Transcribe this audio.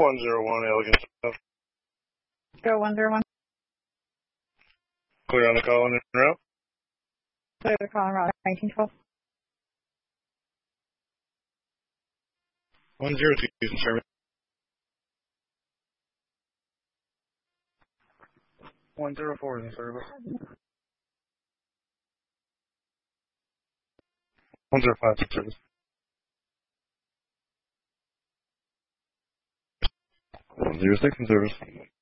101 Elegance. Go 101. Clear on the call in route. Clear the call in route 1912. 102 in service. 104 is in service. 105 is in service. 106 in service.